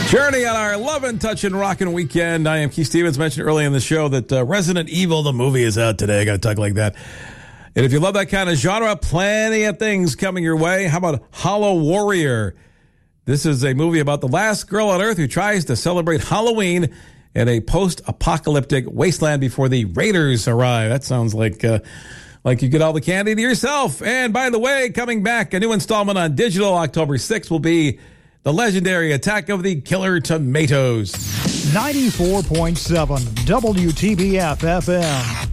Journey on our Lovin', Touchin', Rockin' weekend. I am Keith Stevens. Mentioned early in the show that Resident Evil, the movie, is out today. I got to talk like that. And if you love that kind of genre, plenty of things coming your way. How about Hollow Warrior? This is a movie about the last girl on Earth who tries to celebrate Halloween in a post-apocalyptic wasteland before the Raiders arrive. That sounds like you get all the candy to yourself. And by the way, coming back, a new installment on digital October 6th will be the legendary Attack of the Killer Tomatoes. 94.7 WTBF FM.